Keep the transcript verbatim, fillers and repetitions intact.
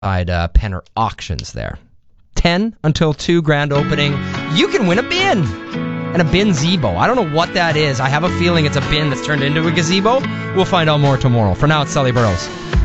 uh, Penner Auctions there. ten until two grand opening. You can win a bin. And a bin Zebo. I don't know what that is. I have a feeling it's a bin that's turned into a gazebo. We'll find out more tomorrow. For now, it's Sully Burrows.